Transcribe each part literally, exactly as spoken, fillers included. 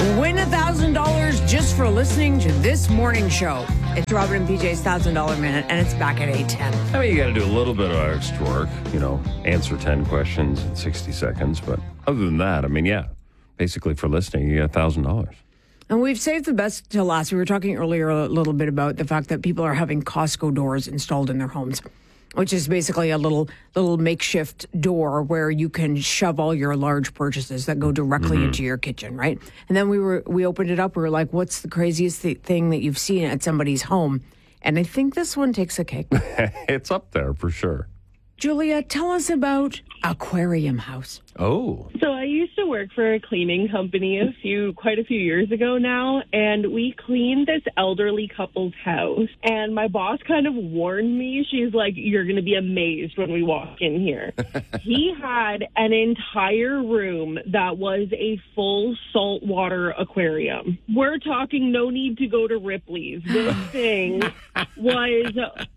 Win one thousand dollars just for listening to this morning show. It's Robin and P J's one thousand dollars Minute, and it's back at eight ten. I mean, you got to do a little bit of extra work, you know, answer ten questions in sixty seconds. But other than that, I mean, yeah, basically for listening, you get one thousand dollars. And we've saved the best till last. We were talking earlier a little bit about the fact that people are having Costco doors installed in their homes, which is basically a little little makeshift door where you can shove all your large purchases that go directly mm-hmm. into your kitchen, right? And then we were we opened it up. We were like, "What's the craziest th- thing that you've seen at somebody's home?" And I think this one takes a cake. It's up there for sure. Julia, tell us about Aquarium House. Oh. So I used to work for a cleaning company a few, quite a few years ago now, and we cleaned this elderly couple's house. And my boss kind of warned me. She's like, "You're going to be amazed when we walk in here." He had an entire room that was a full saltwater aquarium. We're talking no need to go to Ripley's. This thing was...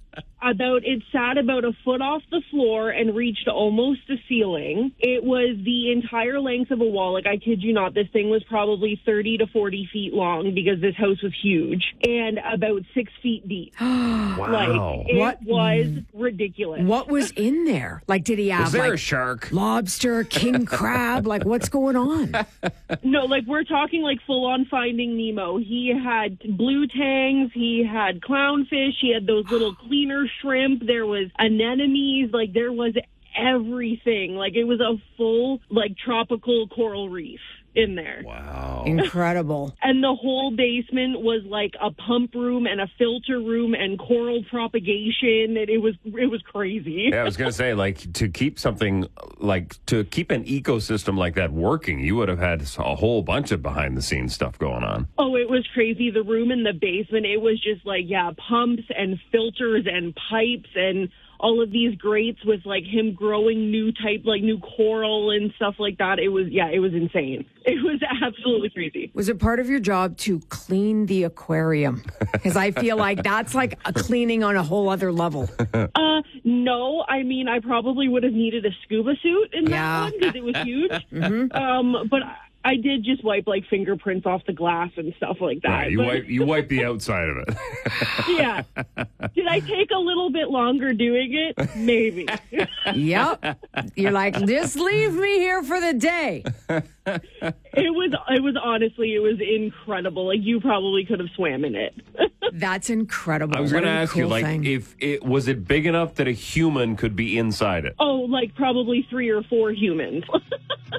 About it sat about a foot off the floor and reached almost the ceiling. It was the entire length of a wall. Like, I kid you not, this thing was probably thirty to forty feet long because this house was huge and about six feet deep. Wow. Like, it What? was ridiculous. What was in there? Like, did he have Was there like a shark? lobster, king crab? Like, what's going on? No, like, we're talking like full-on Finding Nemo. He had blue tangs. He had clownfish. He had those little cleaner shrimp. There was anemones. Like, there was everything. Like, it was a full, like, tropical coral reef in there. Wow. Incredible. And the whole basement was like a pump room and a filter room and coral propagation. And it was it was crazy. Yeah, I was going to say, like, to keep something, like, to keep an ecosystem like that working, you would have had a whole bunch of behind-the-scenes stuff going on. Oh, it was crazy. The room in the basement, it was just like, yeah, pumps and filters and pipes and all of these grates with, like, him growing new type, like, new coral and stuff like that. It was, yeah, it was insane. It was absolutely crazy. Was it part of your job to clean the aquarium? Because I feel like that's like a cleaning on a whole other level. Uh, no, I mean, I probably would have needed a scuba suit in Yeah. that one because it was huge. Mm-hmm. Um, but I, I did just wipe, like, fingerprints off the glass and stuff like that. Right, you But- wipe you wipe the outside of it. Yeah. Did I take a little bit longer doing it? Maybe. Yep. You're like, just leave me here for the day. It was, it was honestly, it was incredible. Like, you probably could have swam in it. That's incredible. I was What going to a ask cool you, like, thing. if it was it big enough that a human could be inside it? Oh, like probably three or four humans.